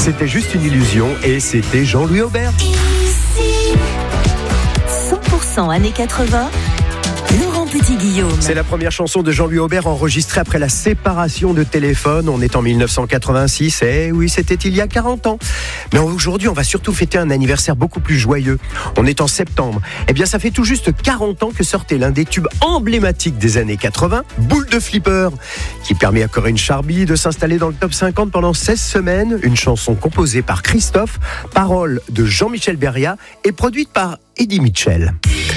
C'était juste une illusion et c'était Jean-Louis Aubert. Ici, 100% années 80. Laurent Petit-Guillaume. C'est la première chanson de Jean-Louis Aubert enregistrée après la séparation de Téléphone. On est en 1986. Eh oui, c'était il y a 40 ans. Mais aujourd'hui, on va surtout fêter un anniversaire beaucoup plus joyeux. On est en septembre. Eh bien, ça fait tout juste 40 ans que sortait l'un des tubes emblématiques des années 80, Boule de Flipper, qui permet à Corinne Charby de s'installer dans le top 50 pendant 16 semaines. Une chanson composée par Christophe, paroles de Jean-Michel Beria et produite par Eddie Mitchell.